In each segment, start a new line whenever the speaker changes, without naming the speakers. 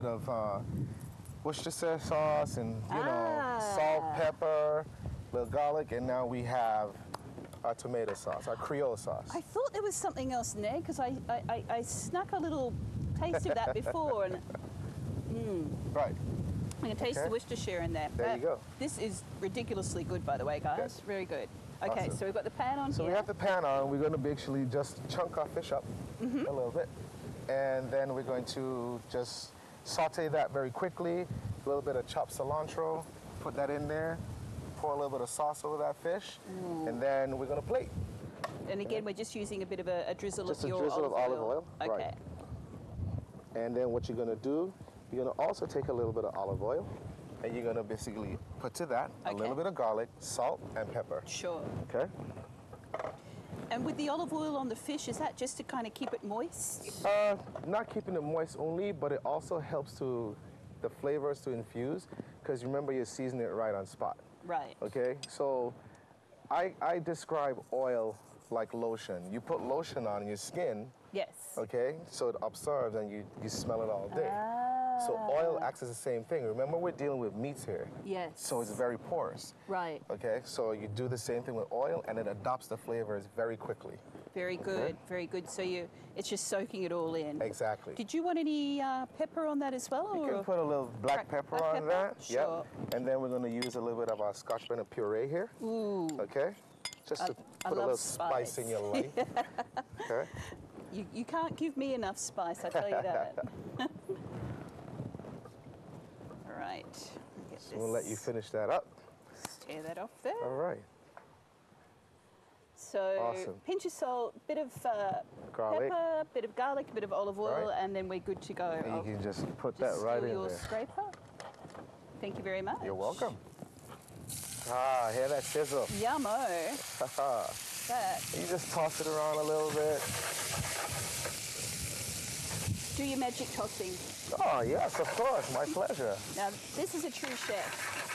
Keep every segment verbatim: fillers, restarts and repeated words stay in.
of uh, Worcestershire sauce and you
Ah.
know salt, pepper, little garlic, and now we have our tomato sauce, our Creole sauce.
I thought there was something else in there because I, I, I, I snuck a little taste of that before, and
Right.
I can taste
Okay.
the Worcestershire in there.
There you
But
go.
This is ridiculously good, by the way, guys.
Good.
Very good. Okay,
Awesome.
so we've got the pan on
So
here.
we have the pan on. We're going to basically just chunk our fish up
Mm-hmm.
a little bit, and then we're going to just saute that very quickly. A little bit of chopped cilantro, put that in there. Pour a little bit of sauce over that fish,
Mm.
and then we're going to plate.
And again, we're just using a bit of a, a drizzle
Just
of
a
your
drizzle of
olive
olive
oil.
oil,
Okay.
right. And then what you're going to do, you're going to also take a little bit of olive oil, and you're going to basically put to that a
Okay.
little bit of garlic, salt, and pepper.
Sure.
Okay.
And with the olive oil on the fish, is that just to kind of keep it moist?
Uh, not keeping it moist only, but it also helps to the flavors to infuse, because remember you're seasoning it right on spot.
Right.
Okay, so I, I describe oil like lotion. You put lotion on your skin,
Yes.
okay, so it absorbs and you, you smell it all day. So oil acts as the same thing. Remember, we're dealing with meats here.
Yes.
So it's very porous.
Right.
Okay, so you do the same thing with oil and it adopts the flavors very quickly.
Very good. Very good. So you, it's just soaking it all in.
Exactly.
Did you want any uh, pepper on that as well?
You
or?
can put a little black
Crack-
pepper
black
on
pepper?
that.
Sure.
Yep. And then we're going to use a little bit of our Scotch bonnet puree here.
Ooh.
Okay. Just to
I- I
put a
love
little spice.
spice.
in your life. Okay.
You, you can't give me enough spice, I tell you that. All right. Get
So we'll let you
this.
finish that up.
Tear that off there.
All right.
So
Awesome.
pinch of salt, bit of uh,
Garlic.
pepper, bit of garlic, bit of olive oil,
Right.
and then we're good to go.
And
I'll
you can just put
just
that right
steal
in
your
there.
scraper. Thank you very much.
You're welcome. Ah, hear that sizzle.
Yummo.
Haha.
That.
You just toss it around a little bit.
Do your magic tossing.
Oh, yes, of course. My pleasure.
Now, this is a true chef.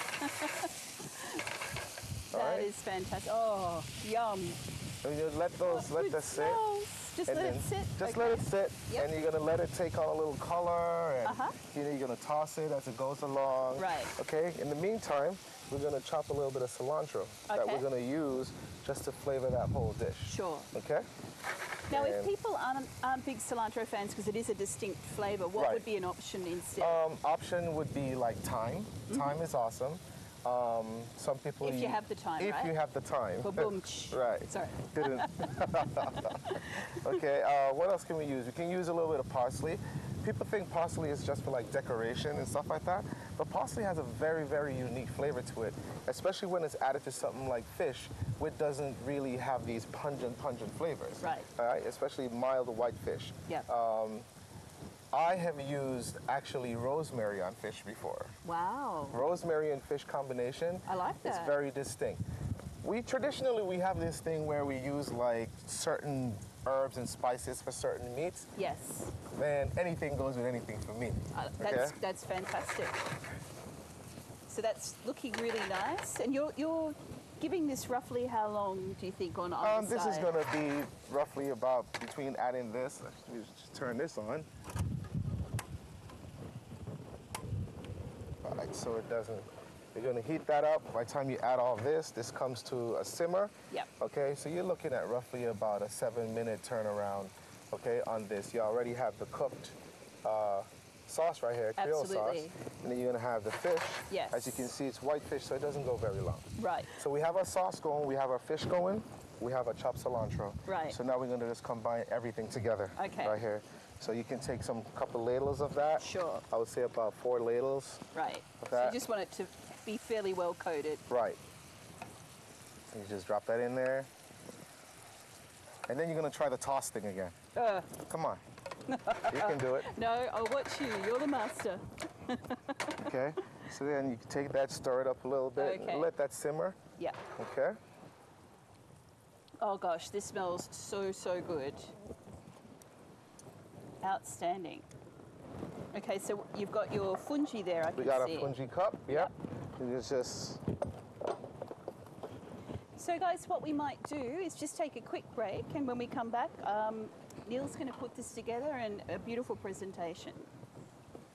All
That
right.
is fantastic. Oh, yum.
So you let those, let
Good
that sit.
smells. Just
And
let
then
it sit.
Just
okay.
let it sit,
Yep.
and you're gonna let it take on a little color, and
Uh-huh.
you know, you're gonna toss it as it goes along.
Right.
Okay. In the meantime, we're gonna chop a little bit of cilantro that
Okay.
we're gonna use just to flavor that whole dish.
Sure.
Okay.
Now, if
And-
people aren't, aren't big cilantro fans because it is a distinct flavour, what
Right.
would be an option instead?
Um, option would be like thyme. Thyme is awesome. Um, some people.
If you
eat-
have the time,
If
right?
you have the time.
Ba-boom.
Right.
Sorry.
Didn't. Okay. Uh, what else can we use? We can use a little bit of parsley. People think parsley is just for like decoration and stuff like that, but parsley has a very, very unique flavor to it, especially when it's added to something like fish, which doesn't really have these pungent, pungent flavors.
Right.
All right. Especially mild white fish.
Yeah.
I have used actually rosemary on fish before.
Wow.
Rosemary and fish combination.
I like
It's
that.
very distinct. We traditionally we have this thing where we use like certain herbs and spices for certain meats.
Yes.
Man, anything goes with anything for me.
Uh, that's
Okay?
that's fantastic. So that's looking really nice. And you're you're giving this roughly how long do you think on either
Um, this is
side?
going to be roughly about between adding this. Let me just turn this on. All right, so it doesn't. You're going to heat that up. By the time you add all this, this comes to a simmer.
Yep.
Okay, so you're looking at roughly about a seven-minute turnaround. Okay, on this, you already have the cooked uh, sauce right here, Creole
Absolutely.
sauce, and then you're going to have the fish.
Yes.
As you can see, it's white fish, so it doesn't go very long.
Right.
So we have our sauce going, we have our fish going, we have our chopped cilantro.
Right.
So now we're going to just combine everything together.
Okay.
Right here. So you can take some couple ladles of that.
Sure.
I would say about four ladles.
Right. So
that.
you just want it to be fairly well coated.
Right. And you just drop that in there. And then you're going to try the toss thing again.
Uh,
Come on. You can do it.
no, I'll watch you. You're the master.
Okay. So then you can take that, stir it up a little bit,
Okay.
and let that simmer.
Yeah.
Okay.
Oh gosh, this smells so, so good. Outstanding. Okay, so you've got your fungi there, I can
We got
see.
a fungi cup. Yep. And it's just
So guys, what we might do is just take a quick break, and when we come back, um, Neil's going to put this together in a beautiful presentation.